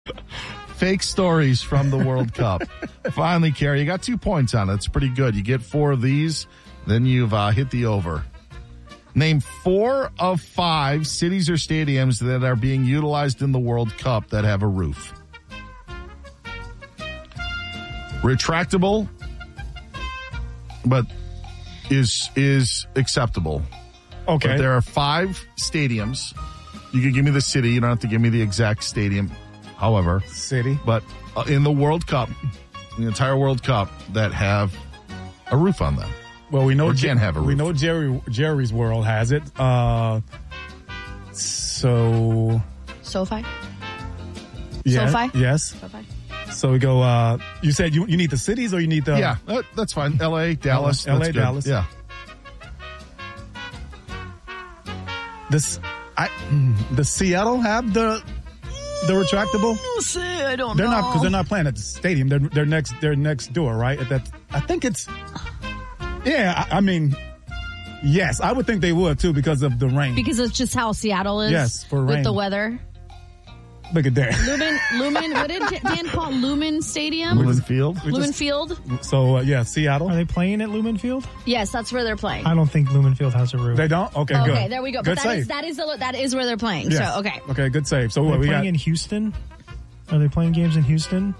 Fake stories from the World Cup. Finally, Carrie, you got 2 points on it. It's pretty good. You get 4 of these, then you've hit the over. Name 4 of 5 cities or stadiums that are being utilized in the World Cup that have a roof. Retractable, but is acceptable. Okay. But there are 5 stadiums. You can give me the city. You don't have to give me the exact stadium. However, city. But in the World Cup, the entire World Cup, that have a roof on them. Well, we know or can have a roof. We know Jerry's World has it. SoFi? Yeah, SoFi? Yes. SoFi. So we go, you said you need the cities or you need the... Yeah, that's fine. L.A., Dallas. L.A., that's good. Dallas. Yeah. Does Seattle have the retractable? I don't know. They're not, because they're not playing at the stadium. They're next door, right? I think it's... Yeah, I mean, yes, I would think they would too because of the rain. Because it's just how Seattle is. Yes, for rain. With the weather. Look at that. Lumen, what did Dan call it? Lumen Stadium? Lumen Field? Lumen Field? So, yeah, Seattle. Are they playing at Lumen Field? Yes, that's where they're playing. I don't think Lumen Field has a roof. They don't? Okay, good. Okay, there we go. Good But save. that is where they're playing. Yes. So, okay. Okay, good save. So, Are what they we playing got? in Houston? Are they playing games in Houston?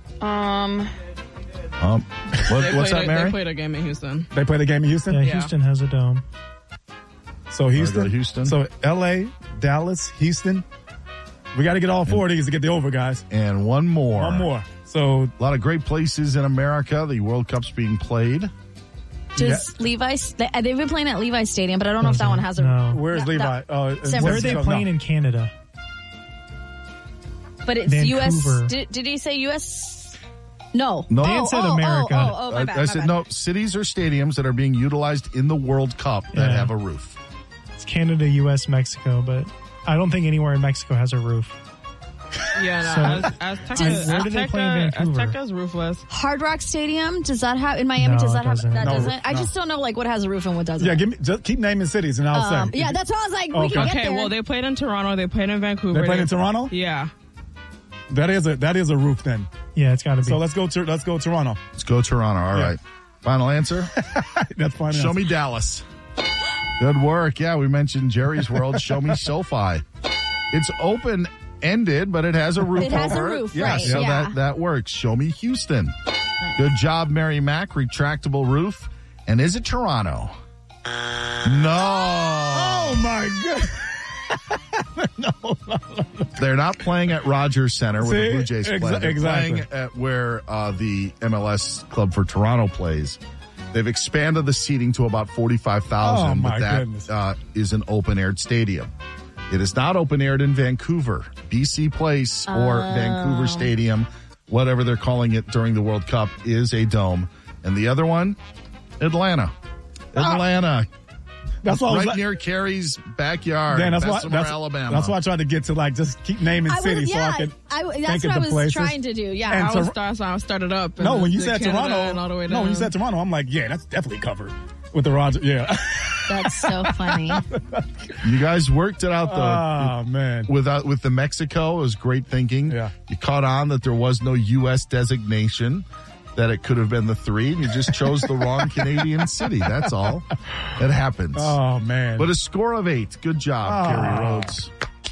What's that, Mary? They played a game in Houston. They play the game in Houston? Yeah, Yeah. Houston has a dome. So, Houston. Go to Houston. So, L.A., Dallas, Houston. We got to get all 4 of these to get the over, guys. And one more. One more. So, a lot of great places in America. The World Cup's being played. Does Levi's... They've been playing at Levi's Stadium, but I don't know if that one has a... No. Where's Levi? San Where are they Francisco. playing in Canada? But it's Vancouver. U.S. Did he say U.S.? No. No. Dan said America. My bad. I said no. Cities or stadiums that are being utilized in the World Cup that have a roof. It's Canada, U.S., Mexico, but I don't think anywhere in Mexico has a roof. Yeah, no. Where do they play in Vancouver? Azteca's roofless. Hard Rock Stadium, does that have... In Miami, No, does it that have... doesn't. That No, doesn't? I no. just don't know what has a roof and what doesn't. yeah, just keep naming cities and I'll say. Yeah, that's why I was like, we Okay. can get Okay, there. well, they played in Toronto. They played in Vancouver. They played in Toronto? Yeah. That is a roof then. Yeah, it's got to be. So let's go Toronto. Let's go Toronto. All right. Final answer? That's fine. Show me Dallas. Good work. Yeah, we mentioned Jerry's World. Show me SoFi. It's open-ended, but it has a roof It has a over roof, it. right, So yeah. that works. Show me Houston. Good job, Mary Mack. Retractable roof. And is it Toronto? No. Oh, my God. They're not playing at Rogers Center where the See? Blue Jays play. They're Exactly. playing at where the MLS Club for Toronto plays. They've expanded the seating to about 45,000, Oh, my but that goodness. is an open-aired stadium. It is not open-aired in Vancouver, BC Place or Vancouver Stadium, whatever they're calling it during the World Cup, is a dome. And the other one, Atlanta. Atlanta. That's why I was Right like, near Carrie's backyard, Dan, Bessemer, Alabama. That's why I tried to get to just keep naming cities so I could that's think what of I the was places. trying to do. Yeah. And That's how I started up. No, And when you the said Canada Toronto, and all the way no, down. when you said Toronto, I'm like, yeah, that's definitely covered with the Roger. Yeah. That's so funny. You guys worked it out, though. Oh, man. With the Mexico, it was great thinking. Yeah. You caught on that there was no U.S. designation, that it could have been the 3, and you just chose the wrong Canadian city. That's all. It happens. Oh, man. But a score of 8. Good job, Carrie Rhodes.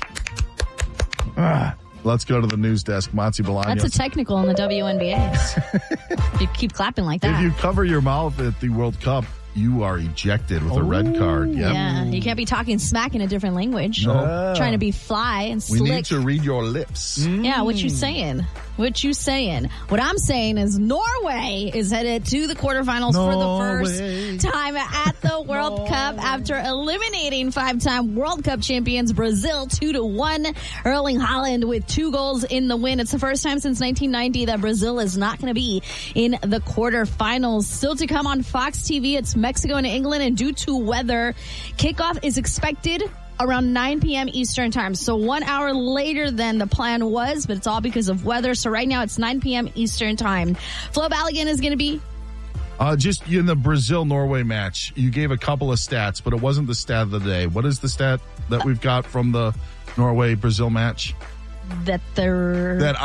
Let's go to the news desk. Monty Bolaños. That's a technical in the WNBA. You keep clapping like that. If you cover your mouth at the World Cup, you are ejected with a red card. Yep. Yeah, you can't be talking smack in a different language. No. Trying to be fly and We slick. need to read your lips. Yeah, what you saying? What you saying? What I'm saying is Norway is headed to the quarterfinals for the first time at the World Cup after eliminating 5-time World Cup champions Brazil 2-1. Erling Haaland with 2 goals in the win. It's the first time since 1990 that Brazil is not going to be in the quarterfinals. Still to come on Fox TV, it's Mexico and England, and due to weather, kickoff is expected around 9 p.m. Eastern time. So 1 hour later than the plan was, but it's all because of weather. So right now it's 9 p.m. Eastern time. Flo Balogun is going to be... Just in the Brazil-Norway match, you gave a couple of stats, but it wasn't the stat of the day. What is the stat that we've got from the Norway-Brazil match? that they're That